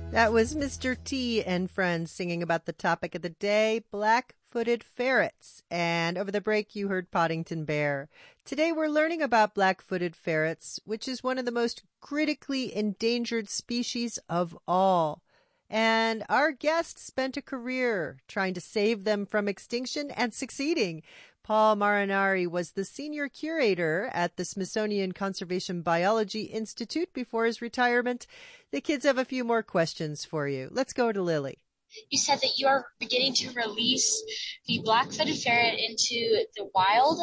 That was Mr. T and friends singing about the topic of the day, black-footed ferrets. And over the break, you heard Poddington Bear. Today, we're learning about black-footed ferrets, which is one of the most critically endangered species of all. And our guest spent a career trying to save them from extinction and succeeding. Paul Marinari was the senior curator at the Smithsonian Conservation Biology Institute before his retirement. The kids have a few more questions for you. Let's go to Lily. You said that you are beginning to release the black-footed ferret into the wild.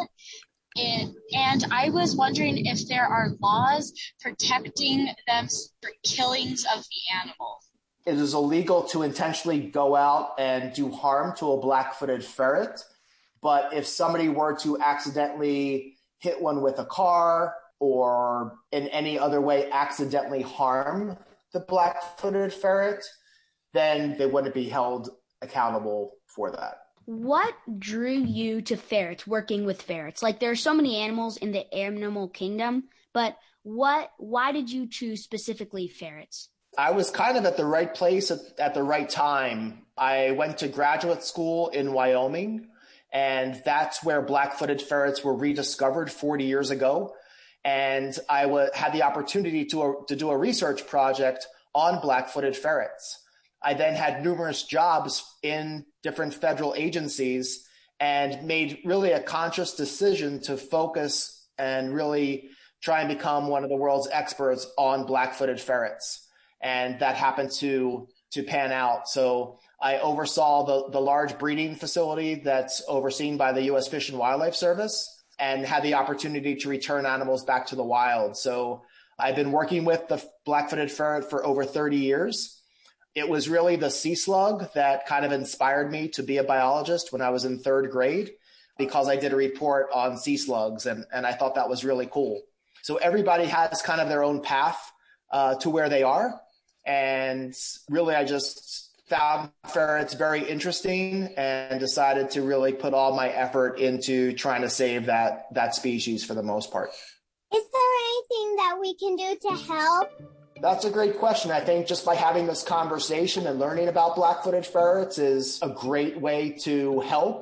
And I was wondering if there are laws protecting them for killings of the animal. It is illegal to intentionally go out and do harm to a black-footed ferret. But if somebody were to accidentally hit one with a car or in any other way accidentally harm the black-footed ferret, then they wouldn't be held accountable for that. What drew you to ferrets, working with ferrets? Like, there are so many animals in the animal kingdom, but why did you choose specifically ferrets? I was kind of at the right place at the right time. I went to graduate school in Wyoming, and that's where black-footed ferrets were rediscovered 40 years ago. And I had the opportunity to do a research project on black-footed ferrets. I then had numerous jobs in different federal agencies and made really a conscious decision to focus and really try and become one of the world's experts on black-footed ferrets. And that happened to pan out. So I oversaw the large breeding facility that's overseen by the U.S. Fish and Wildlife Service and had the opportunity to return animals back to the wild. So I've been working with the black-footed ferret for over 30 years. It was really the sea slug that kind of inspired me to be a biologist when I was in third grade, because I did a report on sea slugs, and I thought that was really cool. So everybody has kind of their own path to where they are. And really, I just found ferrets very interesting and decided to really put all my effort into trying to save that species for the most part. Is there anything that we can do to help? That's a great question. I think just by having this conversation and learning about black-footed ferrets is a great way to help.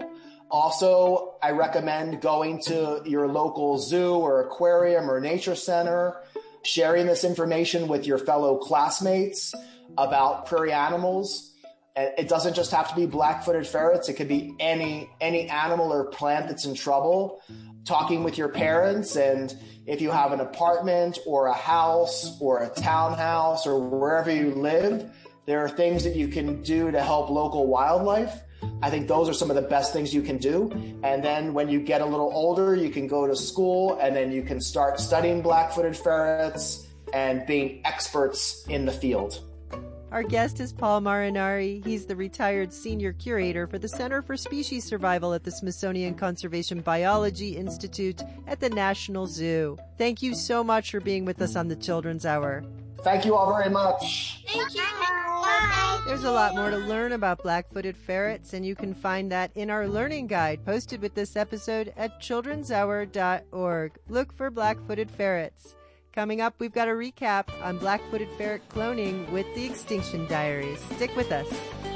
Also, I recommend going to your local zoo or aquarium or nature center, sharing this information with your fellow classmates about prairie animals. It doesn't just have to be black-footed ferrets. It could be any animal or plant that's in trouble. Talking with your parents, and if you have an apartment or a house or a townhouse or wherever you live, there are things that you can do to help local wildlife. I think those are some of the best things you can do. And then when you get a little older, you can go to school and then you can start studying black-footed ferrets and being experts in the field. Our guest is Paul Marinari. He's the retired senior curator for the Center for Species Survival at the Smithsonian Conservation Biology Institute at the National Zoo. Thank you so much for being with us on the Children's Hour. Thank you all very much. Thank you. Bye. There's a lot more to learn about black-footed ferrets, and you can find that in our learning guide posted with this episode at childrenshour.org. Look for black-footed ferrets. Coming up, we've got a recap on black-footed ferret cloning with the Extinction Diaries. Stick with us.